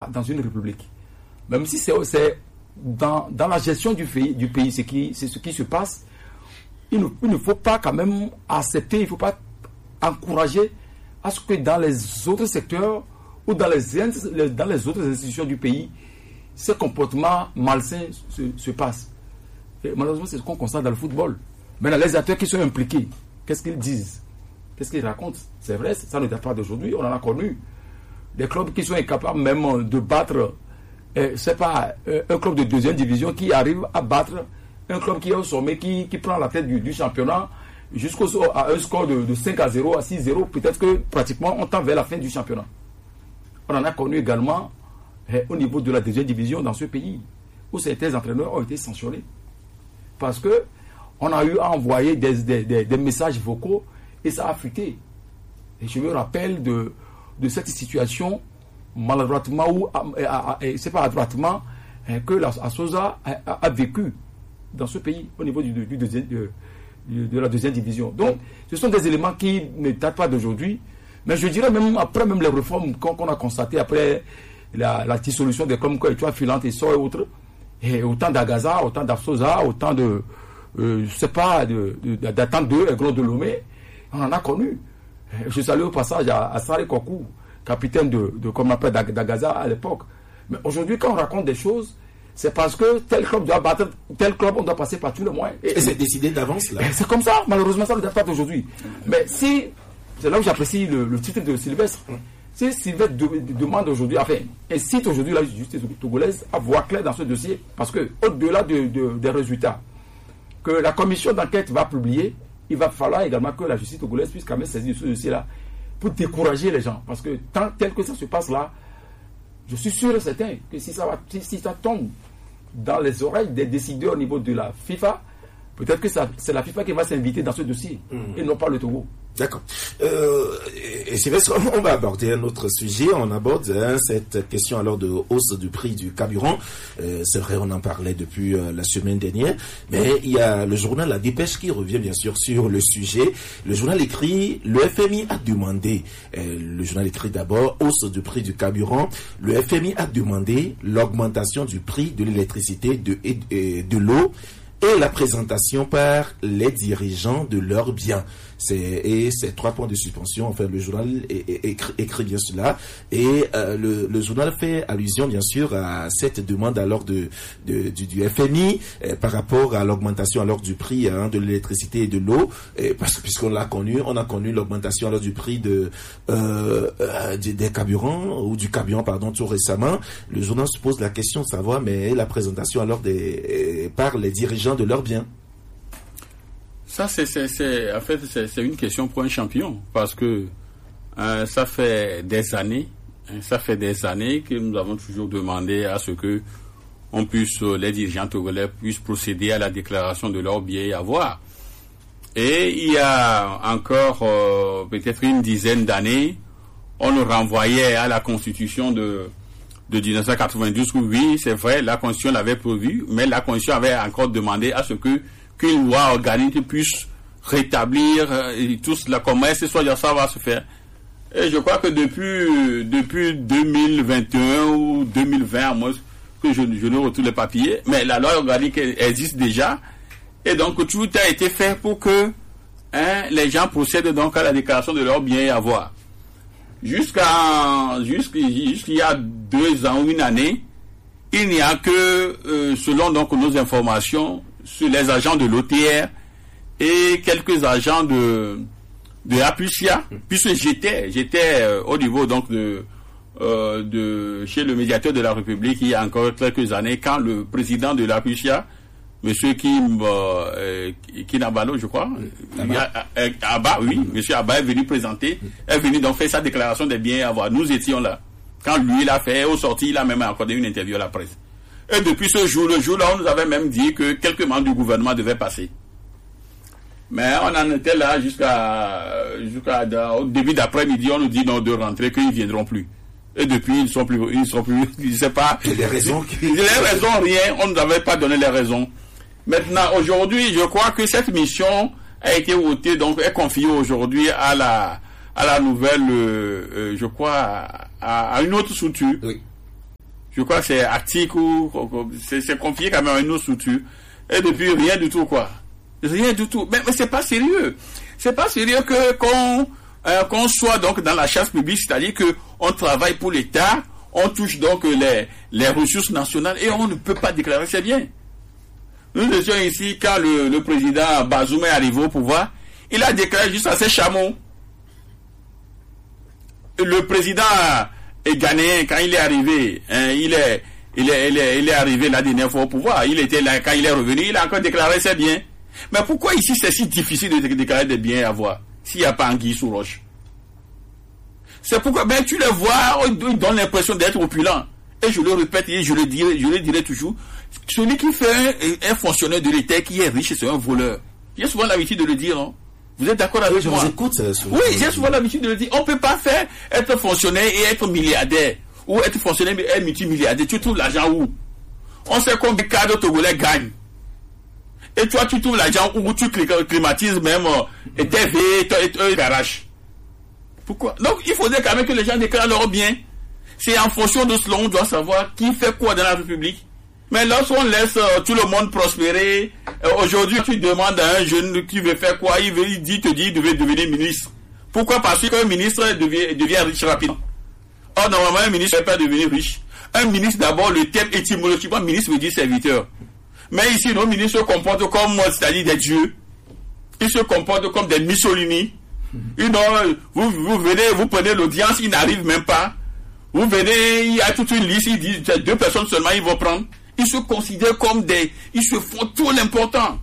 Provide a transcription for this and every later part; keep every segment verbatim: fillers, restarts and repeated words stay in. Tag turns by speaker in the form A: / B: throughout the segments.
A: dans une république. Même si c'est, c'est dans, dans la gestion du pays, du pays c'est, qui, c'est ce qui se passe, il ne, il ne faut pas quand même accepter, il ne faut pas encourager à ce que dans les autres secteurs ou dans les, dans les autres institutions du pays, ces comportements malsains se, se passent. Et malheureusement, c'est ce qu'on constate dans le football. Maintenant, les acteurs qui sont impliqués, qu'est-ce qu'ils disent? Qu'est-ce qu'ils racontent? C'est vrai, ça ne date pas d'aujourd'hui, on en a connu. Des clubs qui sont incapables même de battre, euh, c'est pas euh, un club de deuxième division qui arrive à battre un club qui est au sommet, qui, qui prend la tête du, du championnat jusqu'à un score de, de cinq à zéro, à six zéro. Peut-être que pratiquement on tend vers la fin du championnat. On en a connu également euh, au niveau de la deuxième division dans ce pays, où certains entraîneurs ont été sanctionnés. Parce que on a eu à envoyer des, des, des, des messages vocaux et ça a fuité. Et je me rappelle de, de cette situation, maladroitement, ou c'est pas adroitement, hein, que la Asosa a, a, a vécu dans ce pays au niveau du, du, du, de, de, de la deuxième division. Donc, ce sont des éléments qui ne datent pas d'aujourd'hui, mais je dirais même après même les réformes qu'on, qu'on a constatées, après la, la dissolution des clubs comme Étoile Filante et so et autres, et autant d'Agaza, autant d'Afsosa, autant de, euh, je sais pas, d'Atan deux, et Gros de Lomé, on en a connu. Je salue au passage à, à Saré Kokou, capitaine de, de comme on appelle d'Agaza à l'époque. Mais aujourd'hui, quand on raconte des choses, c'est parce que tel club doit battre, tel club, on doit passer par tous les moyens.
B: Et, et c'est décidé d'avance là.
A: C'est comme ça, malheureusement, ça ne date pas d'aujourd'hui. Mais si, c'est là où j'apprécie le, le titre de Sylvestre. Si Sylvestre de, de, demande aujourd'hui, enfin, incite aujourd'hui la justice togolaise à voir clair dans ce dossier, parce que au-delà de, de, des résultats que la commission d'enquête va publier, il va falloir également que la justice togolaise puisse quand même saisir ce dossier-là pour décourager les gens. Parce que tant tel que ça se passe là, je suis sûr et certain que si ça, va, si, si ça tombe dans les oreilles des décideurs au niveau de la FIFA, peut-être que ça, c'est la FIFA qui va s'inviter dans ce dossier, mmh. et non pas le Togo.
B: D'accord. Euh, et c'est vrai, on va aborder un autre sujet. On aborde hein, cette question alors de hausse du prix du carburant. Euh, c'est vrai, on en parlait depuis euh, la semaine dernière. Mais il y a le journal La Dépêche qui revient bien sûr sur le sujet. Le journal écrit, le F M I a demandé, euh, le journal écrit d'abord, hausse du prix du carburant. Le F M I a demandé l'augmentation du prix de l'électricité, de, et, et de l'eau et la présentation par les dirigeants de leurs biens. C'est, et c'est trois points de suspension. Enfin, le journal écrit, écrit bien cela. Et euh, le, le journal fait allusion, bien sûr, à cette demande alors de, de du, du F M I euh, par rapport à l'augmentation alors du prix hein, de l'électricité et de l'eau. Et parce que puisqu'on l'a connu, on a connu l'augmentation alors du prix de euh, euh, des, des carburants ou du carburant pardon tout récemment. Le journal se pose la question de savoir, mais la présentation alors des euh, par les dirigeants de leurs biens.
C: Ça, c'est, c'est, c'est, en fait, c'est, c'est une question pour un champion, parce que euh, ça fait des années, hein, ça fait des années que nous avons toujours demandé à ce que on puisse, les dirigeants togolais puissent procéder à la déclaration de leurs biens et avoirs. Et il y a encore euh, peut-être une dizaine d'années, on nous renvoyait à la Constitution de de dix-neuf cent quatre-vingt-douze. Oui, c'est vrai, la Constitution l'avait prévu, mais la Constitution avait encore demandé à ce que qu'une loi organique puisse rétablir euh, tout cela, comment est-ce que ça va se faire. Et je crois que depuis depuis deux mille vingt et un ou deux mille vingt, à moins que je, je ne retrouve les papiers, mais la loi organique existe déjà, et donc tout a été fait pour que hein, les gens procèdent donc à la déclaration de leurs biens et avoirs. Jusqu'à jusqu'il y a deux ans ou une année, il n'y a que, euh, selon donc nos informations, sur les agents de l'O T R et quelques agents de de Apucia, puisque j'étais j'étais euh, au niveau donc de euh, de chez le médiateur de la République il y a encore quelques années, quand le président de l'Apucia, Monsieur Kim euh, Kinabalo, je crois, Abba. Euh, Abba, oui, Monsieur Abba est venu présenter, est venu donc faire sa déclaration des biens à avoir. Nous étions là. Quand lui l'a fait, au sorti, il a même accordé une interview à la presse. Et depuis ce jour, le jour-là, on nous avait même dit que quelques membres du gouvernement devaient passer. Mais on en était là jusqu'à, jusqu'à au début d'après-midi, on nous dit non, de rentrer, qu'ils ne viendront plus. Et depuis, ils ne sont plus, ils ne sont plus, je ne sais pas.
B: Les raisons qui...
C: Les raisons, rien, on ne nous avait pas donné les raisons. Maintenant, aujourd'hui, je crois que cette mission a été votée, donc est confiée aujourd'hui à la, à la nouvelle, euh, je crois, à, à une autre structure.
B: Oui.
C: Je crois que c'est Attic ou c'est, c'est confié quand même à une autre structure. Et depuis, rien du tout, quoi. Rien du tout. Mais, mais c'est pas sérieux. C'est pas sérieux que qu'on, euh, qu'on soit donc dans la chasse publique, c'est-à-dire que on travaille pour l'État, on touche donc les, les ressources nationales et on ne peut pas déclarer ses biens. Nous étions ici quand le, le président Bazoum est arrivé au pouvoir, il a déclaré juste à ses chameaux. Le président ghanéen, quand il est arrivé, hein, il est, il est, il est, il est arrivé la dernière fois au pouvoir. Il était là, quand il est revenu, il a encore déclaré ses biens. Mais pourquoi ici c'est si difficile de déclarer des biens à avoir s'il n'y a pas anguille sous roche? C'est pourquoi, ben, tu les vois, ils donnent l'impression d'être opulents. Et je le répète et je le dirai, je le dirai toujours. Celui qui fait un, un fonctionnaire de l'État qui est riche, c'est un voleur. J'ai souvent l'habitude de le dire, hein. Vous êtes d'accord avec
B: oui,
C: moi?
B: Je vous écoute. Euh,
C: oui, j'ai souvent l'habitude de le dire. On ne peut pas faire être fonctionnaire et être milliardaire. Ou être fonctionnaire et être multimilliardaire. Tu trouves l'argent où? On sait combien de cadres togolais gagnent. Et toi, tu trouves l'argent où tu climatises même euh, T V et garage. Pourquoi? Donc, il faudrait quand même que les gens déclarent leurs biens. C'est en fonction de cela on doit savoir qui fait quoi dans la République. Mais lorsqu'on laisse euh, tout le monde prospérer, euh, aujourd'hui tu demandes à un jeune qui veut faire quoi, il, veut, il dit, te dit, il devait devenir ministre. Pourquoi? Parce qu'un ministre devient, devient riche rapidement. Or, normalement, un ministre ne peut pas devenir riche. Un ministre, d'abord, le terme étymologiquement, ministre veut dire serviteur. Mais ici, nos ministres se comportent comme, c'est-à-dire des dieux. Ils se comportent comme des Mussolini. Ils n'ont, vous, vous venez, vous prenez l'audience, ils n'arrivent même pas. Vous venez, il y a toute une liste, ils disent, deux personnes seulement, ils vont prendre. Ils se considèrent comme des... Ils se font tout l'important.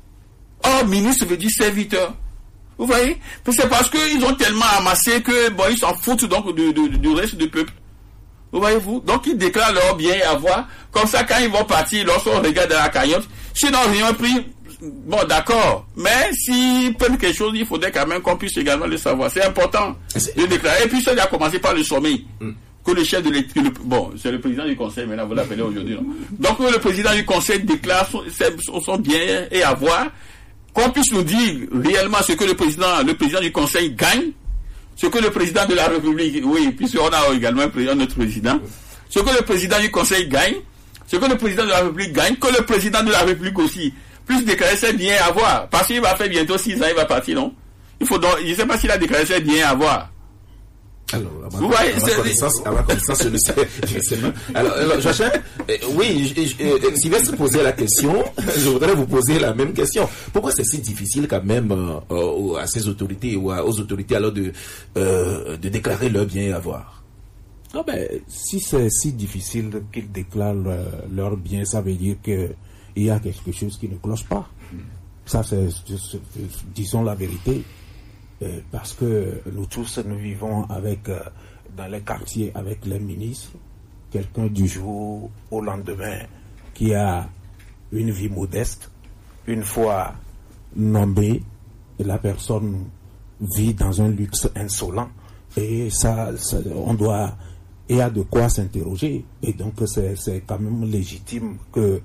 C: Or, ministre veut dire serviteur. Vous voyez? C'est parce qu'ils ont tellement amassé que, bon, ils s'en foutent donc du, du, du reste du peuple. Vous voyez-vous? Donc, ils déclarent leur bien et avoir. Comme ça, quand ils vont partir, lorsqu'on regarde dans la cagnotte, s'ils n'ont rien pris, bon, d'accord. Mais s'ils prennent quelque chose, il faudrait quand même qu'on puisse également le savoir. C'est important de déclarer. Et puis, ça a commencé par le sommet. Mm. Que le chef de l'État, bon, c'est le président du conseil, maintenant vous l'appelez aujourd'hui, non? Donc le président du conseil déclare son, son, son bien et avoir, qu'on puisse nous dire réellement ce que le président, le président du conseil gagne, ce que le président de la République, oui, puisqu'on a également un président, notre président, ce que le président du conseil gagne, ce que le président de la République gagne, que le président de la République aussi puisse déclarer ses biens à avoir, parce qu'il va faire bientôt six ans, il va partir, non? Il faut donc, je ne sais pas s'il a déclaré ses biens à avoir.
B: Alors, à ma, voyez, à ma connaissance, à ma connaissance, je le sais, je sais même. Alors, alors Joachim, euh, oui, je, je, euh, Sylvestre posait la question, je voudrais vous poser la même question. Pourquoi c'est si difficile quand même euh, à ces autorités ou à, aux autorités alors de, euh, de déclarer leurs biens et avoirs?
D: Ah ben, si c'est si difficile qu'ils déclarent leur, leurs biens, ça veut dire qu'il y a quelque chose qui ne cloche pas. Mm. Ça, c'est, c'est, disons la vérité. Parce que nous tous, nous vivons avec, euh, dans les quartiers avec les ministres, quelqu'un du jour au lendemain qui a une vie modeste, une fois nommé, la personne vit dans un luxe insolent, et ça, ça on doit, il y a de quoi s'interroger, et donc c'est, c'est quand même légitime que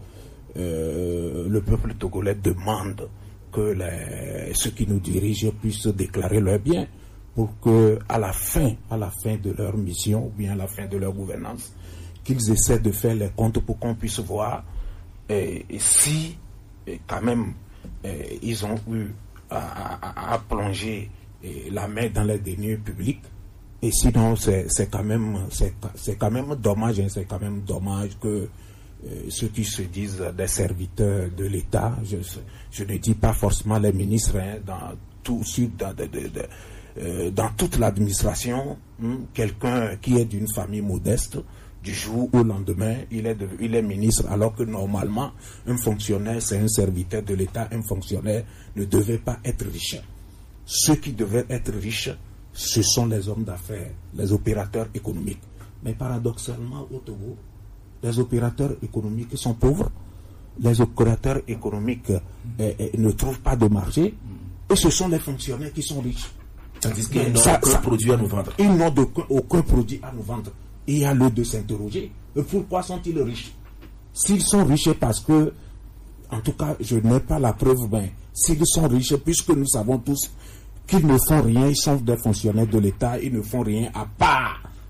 D: euh, le peuple togolais demande que les, ceux qui nous dirigent puissent déclarer leurs biens pour que à la fin, à la fin de leur mission ou bien à la fin de leur gouvernance, qu'ils essaient de faire les comptes pour qu'on puisse voir et, et si et quand même et, ils ont eu à, à, à plonger et, la main dans les deniers publics. Et sinon, c'est, c'est quand même, c'est, c'est quand même dommage, hein, c'est quand même dommage que Euh, ceux qui se disent des serviteurs de l'État, je, je ne dis pas forcément les ministres, hein, dans, tout, dans, de, de, de, euh, dans toute l'administration, hein, quelqu'un qui est d'une famille modeste, du jour au lendemain, il est, de, il est ministre, alors que normalement, un fonctionnaire, c'est un serviteur de l'État, un fonctionnaire ne devait pas être riche. Ceux qui devaient être riches, ce sont les hommes d'affaires, les opérateurs économiques. Mais paradoxalement, au Togo, les opérateurs économiques sont pauvres, les opérateurs économiques euh, euh, ne trouvent pas de marché, et ce sont les fonctionnaires qui sont riches.
B: Tandis qu'ils n'ont aucun produit à nous vendre.
D: Ils n'ont aucun, aucun produit à nous vendre. Il y a lieu de s'interroger. Et pourquoi sont-ils riches? S'ils sont riches parce que, en tout cas, je n'ai pas la preuve, mais s'ils sont riches, puisque nous savons tous qu'ils ne font rien, ils sont des fonctionnaires de l'État, ils ne font rien à part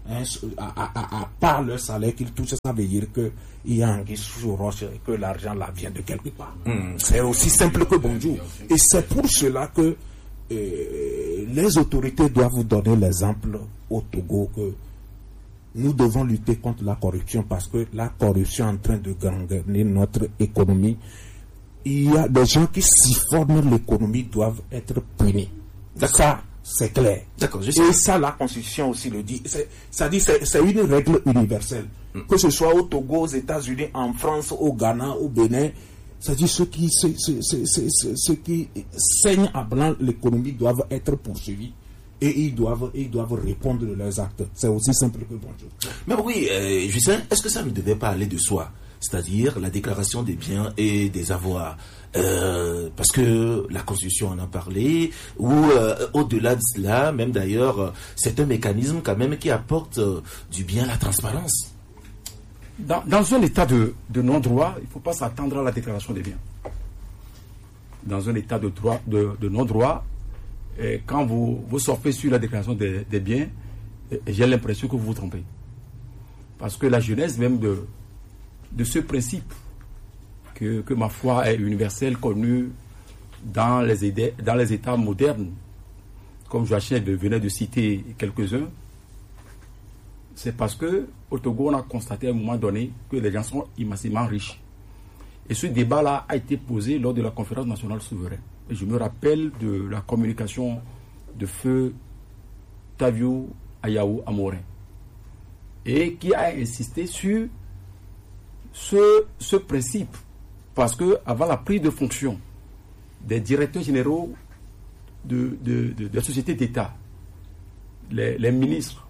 D: hein, à, à, à part leur salaire qu'ils touchent, ça veut dire qu'il y a un guise sous roche et que l'argent là vient de quelque part. Mm. C'est aussi simple que bonjour. Et c'est pour cela que euh, les autorités doivent vous donner l'exemple au Togo que nous devons lutter contre la corruption, parce que la corruption est en train de gangréner notre économie. Il y a des gens qui siphonnent l'économie doivent être punis. Ça, c'est clair.
B: D'accord, je
D: sais. Et ça, la Constitution aussi le dit. C'est, ça dit, c'est, c'est une règle universelle. Mm. Que ce soit au Togo, aux États-Unis, en France, au Ghana, au Bénin, ça dit ceux qui, ceux, ceux, ceux, ceux, ceux qui saignent à blanc l'économie doivent être poursuivis. Et ils doivent, ils doivent répondre de leurs actes. C'est aussi simple que bonjour.
B: Mais oui, euh, Justin, est-ce que ça ne devait pas aller de soi? C'est-à-dire la déclaration des biens et des avoirs. Euh, parce que la Constitution en a parlé, ou euh, au-delà de cela, même d'ailleurs, euh, c'est un mécanisme quand même qui apporte euh, du bien à la transparence.
A: Dans, dans un état de, de non-droit, il ne faut pas s'attendre à la déclaration des biens. Dans un état de, droit, de, de non-droit, et quand vous, vous sortez sur la déclaration des, des biens, j'ai l'impression que vous vous trompez. Parce que la genèse même de, de ce principe, que, que ma foi est universelle, connu dans les, idées, dans les États modernes, comme Joachim venait de citer quelques-uns, c'est parce qu'au Togo, on a constaté à un moment donné que les gens sont immensément riches. Et ce débat-là a été posé lors de la conférence nationale souveraine. Et je me rappelle de la communication de feu Tavio Ayaou Amorin, et qui a insisté sur ce, ce principe, parce que avant la prise de fonction des directeurs généraux de, de, de, de la société d'État, les, les ministres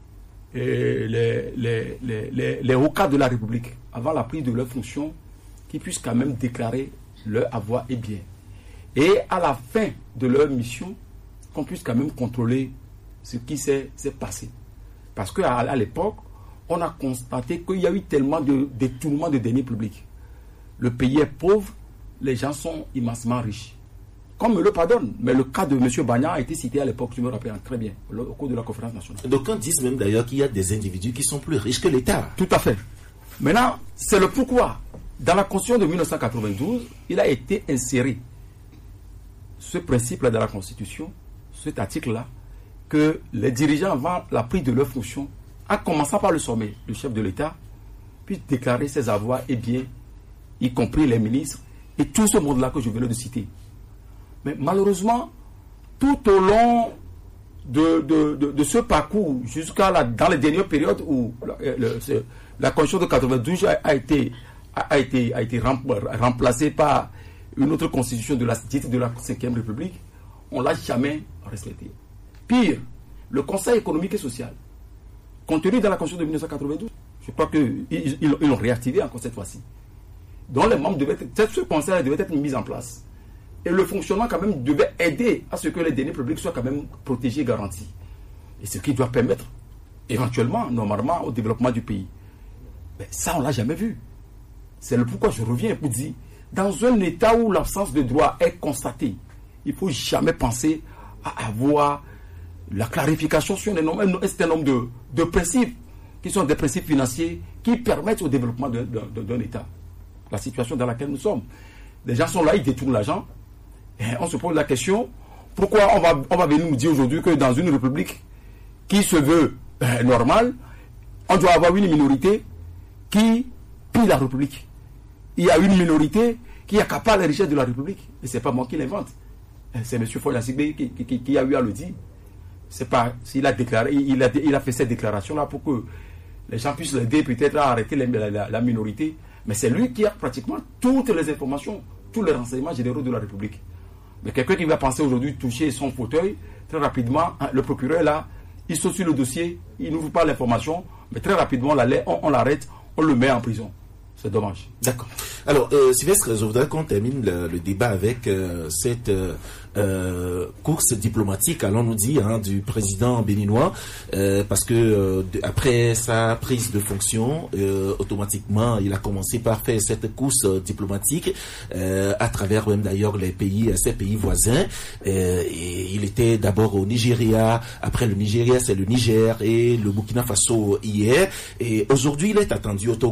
A: et les, les, les, les, les hauts cadres de la République, avant la prise de leur fonction, qu'ils puissent quand même déclarer leur avoir et bien. Et à la fin de leur mission, qu'on puisse quand même contrôler ce qui s'est, s'est passé. Parce qu'à à l'époque, on a constaté qu'il y a eu tellement de détournements de deniers publics. Le pays est pauvre, les gens sont immensément riches. Qu'on me le pardonne, mais le cas de M. Bagna a été cité à l'époque, je me rappelle très bien, au cours de la conférence nationale.
B: Donc on dit même d'ailleurs qu'il y a des individus qui sont plus riches que l'État.
A: Tout à fait. Maintenant, c'est le pourquoi. Dans la Constitution de mille neuf cent quatre-vingt-douze, il a été inséré ce principe-là dans la Constitution, cet article-là, que les dirigeants avant la prise de leur fonction, en commençant par le sommet, le chef de l'État, puissent déclarer ses avoirs et biens, y compris les ministres, et tout ce monde-là que je venais de citer. Mais malheureusement, tout au long de, de, de, de ce parcours, jusqu'à la, dans les dernières périodes où le, le, la Constitution de quatre-vingt-douze a, a été, a, a été, a été remplacée par une autre constitution de la, de la cinquième République, on ne l'a jamais respecté. Pire, le Conseil économique et social, contenu dans la Constitution de mille neuf cent quatre-vingt-douze, je crois qu'ils ils, ils l'ont réactivé encore cette fois-ci. Donc les membres devaient être, ce conseil devait être mis en place. Et le fonctionnement quand même devait aider à ce que les deniers publics soient quand même protégés et garantis. Et ce qui doit permettre éventuellement, normalement, au développement du pays. Mais ça, on ne l'a jamais vu. C'est le pourquoi je reviens pour dire, dans un état où l'absence de droit est constatée, il ne faut jamais penser à avoir la clarification sur un certain nombre de, de principes, qui sont des principes financiers qui permettent au développement de, de, de, d'un État. La situation dans laquelle nous sommes. Les gens sont là, ils détournent l'argent. Et on se pose la question, pourquoi on va, on va venir nous dire aujourd'hui que dans une république qui se veut euh, normale, on doit avoir une minorité qui pille la république. Il y a une minorité qui accapare les richesses de la république. Et ce n'est pas moi qui l'invente. C'est M. Foya Sigbe qui, qui, qui a eu à le dire. C'est pas, s'il a déclaré, il a, il a fait cette déclaration-là pour que les gens puissent l'aider peut-être à arrêter la, la, la minorité. Mais c'est lui qui a pratiquement toutes les informations, tous les renseignements généraux de la République. Mais quelqu'un qui va penser aujourd'hui toucher son fauteuil, très rapidement, le procureur là, il saute sur le dossier, il n'ouvre pas l'information, mais très rapidement on, on, on l'arrête, on le met en prison. C'est dommage.
B: D'accord. Alors, euh, Sylvestre, je voudrais qu'on termine le, le débat avec euh, cette euh, euh, course diplomatique, allons-nous dire, hein, du président béninois, euh, parce que euh, de, après sa prise de fonction, euh, automatiquement, il a commencé par faire cette course euh, diplomatique euh, à travers même d'ailleurs les pays, ces pays voisins. Euh, et il était d'abord au Nigeria, après le Nigeria, c'est le Niger et le Burkina Faso hier, et aujourd'hui, il est attendu au Togo.